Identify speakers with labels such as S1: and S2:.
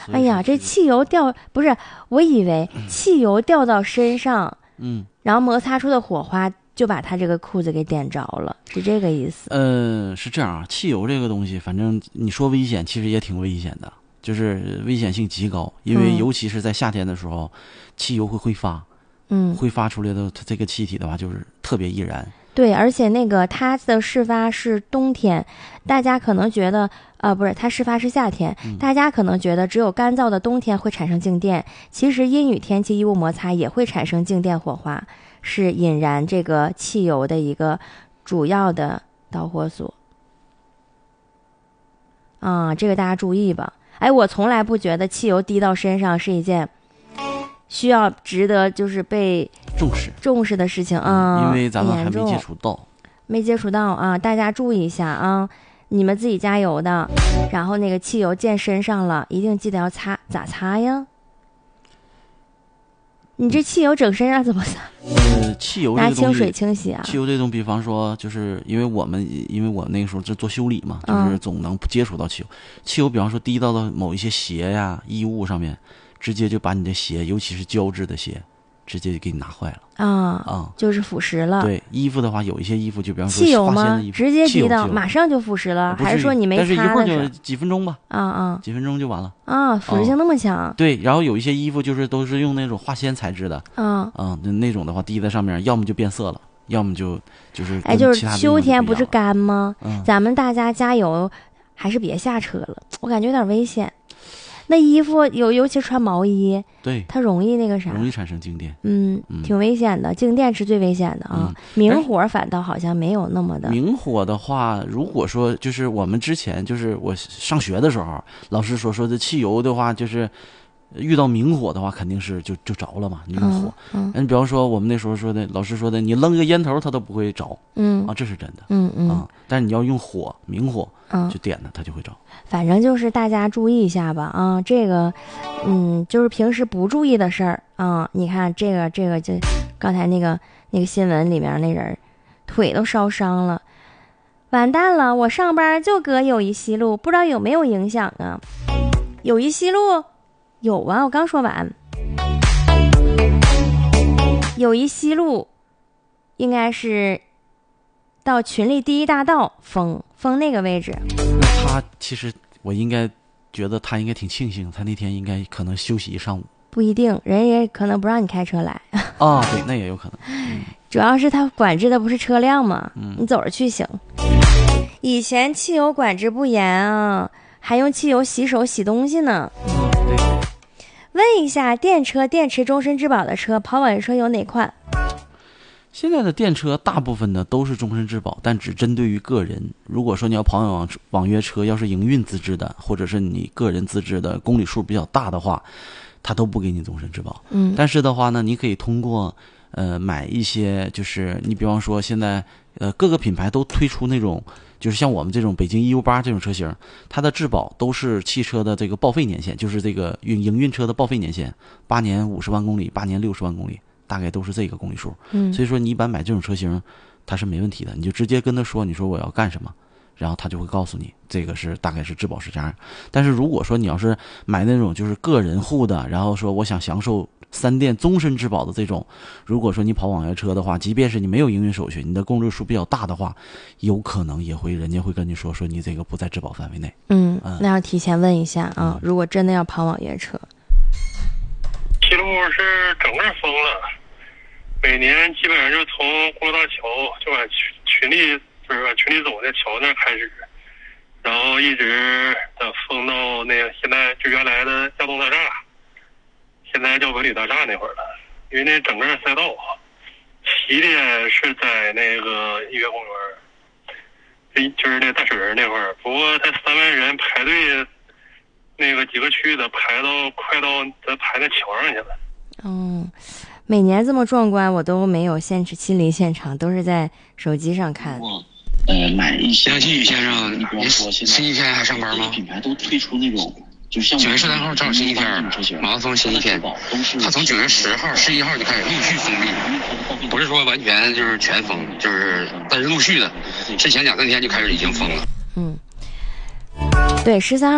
S1: 哎呀，这汽油掉不是，我以为汽油掉到身上，然后摩擦出的火花就把他这个裤子给点着了，是这个意思？
S2: 是这样啊，汽油这个东西，反正你说危险，其实也挺危险的，就是危险性极高，因为尤其是在夏天的时候，汽油会挥发，挥发出来的它这个气体的话，就是特别易燃。
S1: 对，而且那个它的事发是冬天，大家可能觉得不是，它事发是夏天，大家可能觉得只有干燥的冬天会产生静电，其实阴雨天气衣物摩擦也会产生静电火花，是引燃这个汽油的一个主要的导火索。这个大家注意吧。哎，我从来不觉得汽油滴到身上是一件需要值得就是被重视的事情啊，
S2: 因为咱们还没接触到啊，
S1: 大家注意一下啊，你们自己加油的，然后那个汽油溅身上了，一定记得要擦，咋擦呀？你这汽油整身上怎么擦？
S2: 汽油
S1: 拿清水清洗啊。
S2: 汽油这种，比方说，就是因为我那个时候就做修理嘛，就是总能接触到汽油。汽油，比方说滴到了某一些鞋呀、衣物上面，直接就把你的鞋，尤其是胶质的鞋，直接就给你拿坏了
S1: 就是腐蚀了。
S2: 对，衣服的话，有一些衣服就比方说
S1: 汽油吗？
S2: 衣服
S1: 直接滴到马上就腐蚀了，还是说你没擦的时候？
S2: 但是一会儿就几分钟吧。几分钟就完了。
S1: 腐蚀性那么强。
S2: 对，然后有一些衣服都是用那种化纤材质的。那种的话滴在上面，要么就变色了，要么就是
S1: 就是秋天不是干吗？咱们大家加油，还是别下车了，我感觉有点危险。那衣服尤其穿毛衣，
S2: 对，
S1: 它容易那个啥，
S2: 容易产生静电。
S1: 挺危险的，静电是最危险的啊。明火反倒好像没有那么的。
S2: 明火的话，如果说就是我们之前就是我上学的时候，老师说的汽油的话，就是遇到明火的话，肯定是就着了嘛，明火。比方说我们那时候说的，老师说的，你扔个烟头它都不会着。这是真的。但是你要用明火，就点它，它就会着。
S1: 反正就是大家注意一下吧啊，这个，就是平时不注意的事儿啊。你看这个就刚才那个新闻里面那人腿都烧伤了，完蛋了！我上班就搁友谊西路，不知道有没有影响啊？友谊西路有啊，我刚说完。友谊西路应该是到群力第一大道封那个位置。
S2: 他其实我应该觉得他应该挺庆幸，他那天应该可能休息一上午。
S1: 不一定，人也可能不让你开车来。
S2: 对，那也有可能。
S1: 主要是他管制的不是车辆嘛，你走着去行。以前汽油管制不严啊，还用汽油洗手洗东西呢。问一下，电车电池终身质保的车，跑网约车有哪款？
S2: 现在的电车大部分呢都是终身质保，但只针对于个人。如果说你要跑网约车，要是营运资质的，或者是你个人资质的公里数比较大的话，它都不给你终身质保。但是的话呢，你可以通过买一些，就是你比方说现在各个品牌都推出那种，就是像我们这种北京1U8这种车型，它的质保都是汽车的这个报废年限，就是这个营运车的报废年限，8年50万公里，8年60万公里。大概都是这个公里数。所以说你一般买这种车型它是没问题的，你就直接跟他说，你说我要干什么，然后他就会告诉你这个是大概是质保是这样。但是如果说你要是买那种就是个人户的，然后说我想享受3电终身质保的这种，如果说你跑网约车的话，即便是你没有营运手续，你的公里数比较大的话，有可能也会人家会跟你说你这个不在质保范围内。
S1: 那要提前问一下啊，如果真的要跑网约车。
S3: 西路是整个封了，每年基本上就从郭大桥就往群力走的桥那开始，然后一直封到那个现在就原来的亚东大厦，现在叫文旅大厦那会儿了。因为那整个赛道起点是在那个音乐公园，就是那大水人那会儿，不过他3万人排队，那个几个区的快到咱排那桥上去了。
S1: 每年这么壮观，我都没有亲临现场，都是在手机上看。
S4: 买一些。
S5: 梁继宇先生，您星期天还上班吗？
S4: 品牌都推出那种，就像
S5: 9月13号正好星期天，马上封星期天，他从9月10号、11号就开始陆续封闭，不是说完全就是全封，但是陆续的，之前2-3天就开始已经封了。
S1: 对，13号。